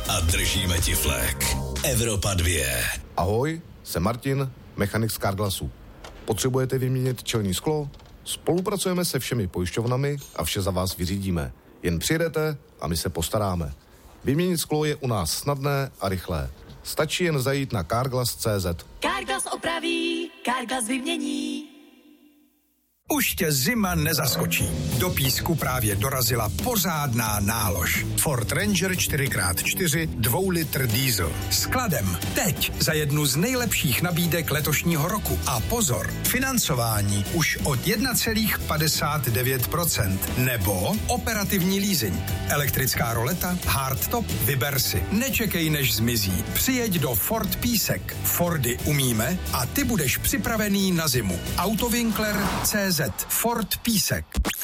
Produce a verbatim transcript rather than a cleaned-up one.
a držíme ti flek. Evropa dvě. Ahoj, jsem Martin, mechanik z Carglassu. Potřebujete vyměnit čelní sklo? Spolupracujeme se všemi pojišťovnami a vše za vás vyřídíme. Jen přijedete a my se postaráme. Vyměnit sklo je u nás snadné a rychlé. Stačí jen zajít na carglass tečka cé zet. Carglass opraví, Carglass vymění. Už tě zima nezaskočí. Do Písku právě dorazila pořádná nálož. Ford Ranger čtyři krát čtyři dvou litr diesel. S kladem. Teď za jednu z nejlepších nabídek letošního roku. A pozor, financování už od jedna celá padesát devět procent. Nebo operativní leasing. Elektrická roleta, hardtop, vyber si. Nečekej, než zmizí. Přijeď do Ford Písek. Fordy umíme a ty budeš připravený na zimu. Autowinkler tečka cé zet. Ford Písek.